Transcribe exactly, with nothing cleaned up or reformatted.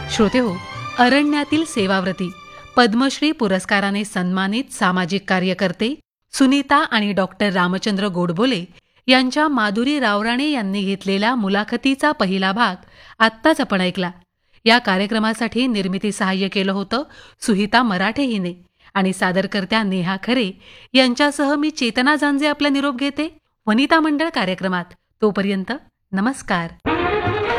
श्रोतेहो, अरण्यातील सेवाव्रती पद्मश्री पुरस्काराने सन्मानित सामाजिक कार्यकर्ते सुनीता आणि डॉक्टर रामचंद्र गोडबोले यांच्या माधुरी रावराणे यांनी घेतलेला मुलाखतीचा पहिला भाग आत्ताच आपण ऐकला. या कार्यक्रमासाठी निर्मिती सहाय्य केलं होतं सुहिता मराठे हिने आणि सादरकर्त्या नेहा खरे यांच्यासह मी चेतना जांजे आपला निरोप घेते वनिता मंडळ कार्यक्रमात. तोपर्यंत नमस्कार.